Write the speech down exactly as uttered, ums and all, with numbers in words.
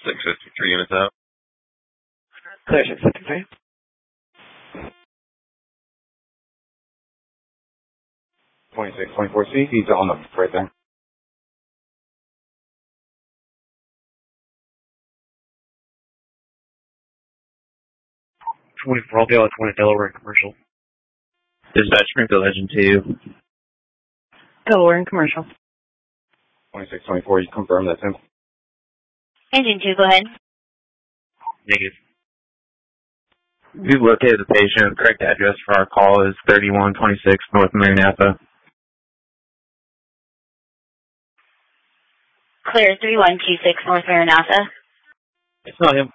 six fifty-three units out. Clear six fifty-three. twenty-six twenty-four C, he's on the right there. twenty-four, I'll deal with twenty Delaware and commercial. Dispatch Springfield Engine two. Delaware and commercial. twenty-six twenty-four, you confirm that's him? Engine two, go ahead. Negative. We've located the patient. Correct address for our call is thirty-one twenty-six North Maranatha. Clear three one two six North Maranatha. It's not him.